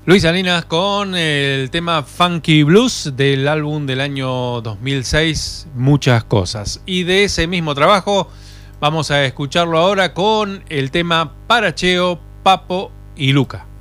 Luis Salinas con el tema Funky Blues del álbum del año 2006, Muchas Cosas. Y de ese mismo trabajo vamos a escucharlo ahora con el tema Para Cheo, Papo y Luca.